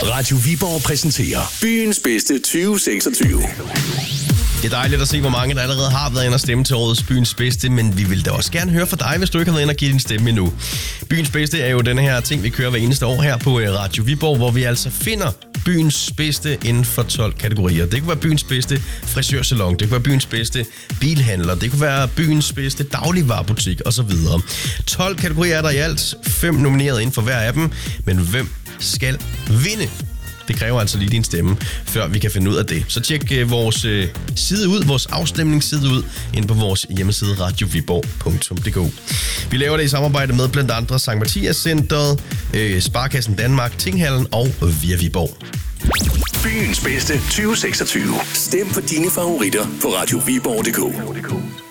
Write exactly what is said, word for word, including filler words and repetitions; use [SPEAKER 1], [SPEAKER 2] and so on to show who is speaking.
[SPEAKER 1] Radio Viborg præsenterer byens bedste tyve seksogtyve.
[SPEAKER 2] Det er dejligt at se, hvor mange der allerede har været inde og stemme til årets Byens Bedste, men vi vil da også gerne høre fra dig, hvis du ikke har været inde og give din stemme endnu. Byens Bedste er jo den her ting, vi kører hver eneste år her på Radio Viborg, hvor vi altså finder byens bedste inden for tolv kategorier. Det kunne være byens bedste frisørsalon, det kunne være byens bedste bilhandler, det kunne være byens bedste dagligvarebutik osv. tolv kategorier er der i alt, fem nomineret inden for hver af dem, men hvem skal vinde? Det kræver altså lige din stemme, før vi kan finde ud af det. Så tjek øh, vores øh, side ud, vores afstemningsside ud, inde på vores hjemmeside radio viborg punktum d k. Vi laver det i samarbejde med blandt andre Sankt Mathias Centeret, øh, Sparkassen Danmark, Tinghallen og Via Viborg.
[SPEAKER 1] Byens bedste tyve seksogtyve. Stem på dine favoritter på radio viborg punktum d k.